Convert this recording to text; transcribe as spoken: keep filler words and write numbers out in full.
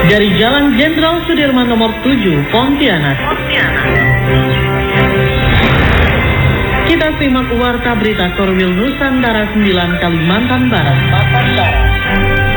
Dari Jalan Jenderal Sudirman nomor tujuh, Pontianak. Pontianak. Kita simak warta berita Korwil Nusantara sembilan Kalimantan Barat. Barat.